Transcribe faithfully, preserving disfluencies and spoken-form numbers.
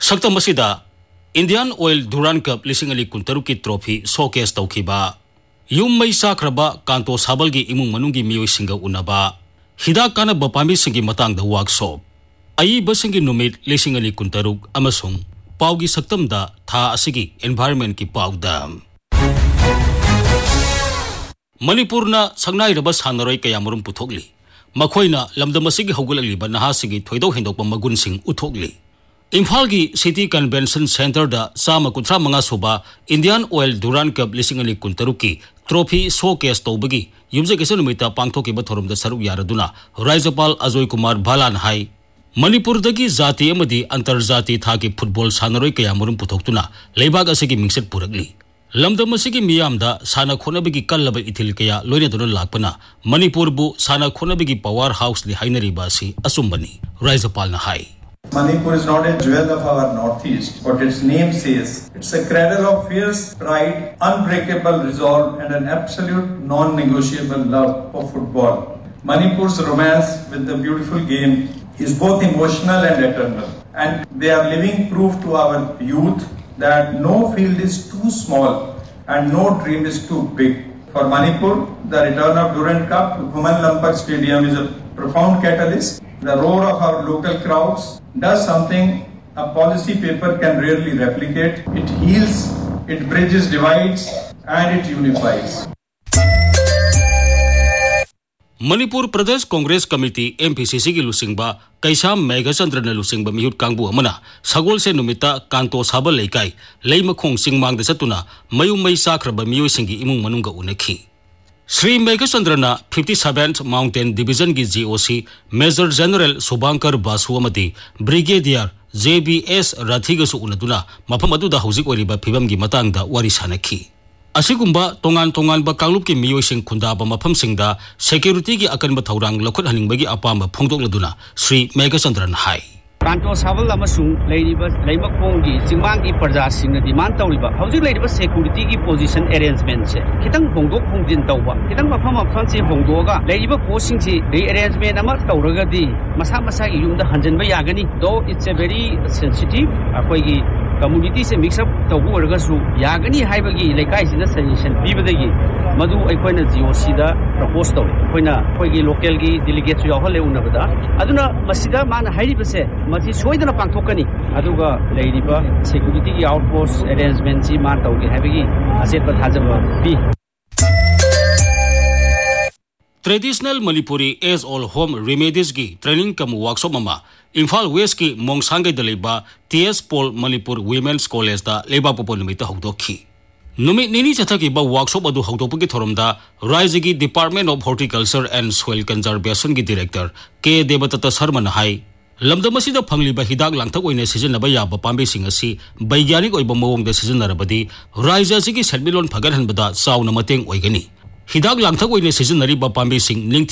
Saktam masida Indian Oil Duran Cup lisingali kuntaruki trophy showcase tawkiba Yum may sakraba kanto sabalgi imung manungi miyoy singa unaba Hida kana bapami singi matang da workshop Ayi basingi numit lisingali kuntaruk amasung Paugi saktam da tha asigi environment ki paudam Manipurna sangnai rabas hanaroy kaya marum puthogli Makhoina lamdamasigi haugalaliba nahasigi thoido hendokpa magun sing uthogli Imphal City Convention Center da sama kutra manga suba Indian Oil Duran Cup lisingali kuntaruki trophy showcase tawbagi yumje kese numita pangthoki ba thorum da saruk yaraduna Rajapal Ajoy Kumar Balan hai Manipur dagi jati amadi antarjati thaki football sanaroi kaya murum puthoktuna leibag asigi mingset puragli Lamdam asigi miyamda sana khonabagi kallaba ithil kaya loina dona lakpana Manipur bu sana khonabagi power house li hainari basi asumbani Rajapal na hai Manipur is not a jewel of our northeast, but its name says it's a cradle of fierce pride, unbreakable resolve, and an absolute non-negotiable love for football. Manipur's romance with the beautiful game is both emotional and eternal, and they are living proof to our youth that no field is too small and no dream is too big. For Manipur, the return of Durand Cup to Khuman Lampak Stadium is a profound catalyst. The roar of our local crowds does something a policy paper can rarely replicate. It heals, it bridges divides, and it unifies. Manipur Pradesh Congress Committee M P C C ki lusingba Kaisam Megachandra na lusingba mihut kangbu amana sagol se numita kanto sabal leikai leimakhong singmang da satuna mayum mai sakraba miyoy singi imung manunga unakhi Sri Megachandra na fifty-seventh Mountain Division ki G O C Major General Subankar Basu amadi Brigadier J B S Rathiga su unaduna mafam aduda hauzik oriba phibam gi matang da wari sanakhi Asigumba tongan tongan ba kanglup ki miyoy sing khunda ba mafam singda security ki akan ba thaurang lakhot haning bagi apam ba phongdok laduna Sri Megachandra na hai Kanto Sabal amasung leiriba leimakhonggi jingmanggi parja singna demand tawriba hauji leiriba security ki position arrangement se kitang hongdok hongjin tawba kitang mafam mafam se hongdoga leiriba posting se rearrangement ama tawragadi masa masa gi yumda hanjanba yagani though it's a very sensitive akoigi community se mix up tawbu orgasu yagani haibagi lekai sina suggestion bibadagi madu aikoina G O C da propose tawri koina koigi local gi delegate yahole unabada aduna masida mana hairiba se mati soidana pangthokani aduga leiriba security ki outpost arrangement si man tawgi habigi aset pa thajaba bi Traditional Manipuri as all home remedies gi training kam workshop mama Imphal West ki Mongsangai daleba T S Paul Manipur Women's College da leba popo numita hawdokhi Numi nini chathaki ba workshop adu hawdokpagi thoromda Raijagi Department of Horticulture and Soil Conservation gi director K Debatata Sharma na hai Lamdamasida Pangliba Hidak Langtak oina sijanaba yaba pambe sing asi baigyanik oiba mawongda sijanarabadi Raija sigi Selmilon Phagarhanbada sauna mateng oigani Hidak langthak oina sijanariba pambe sing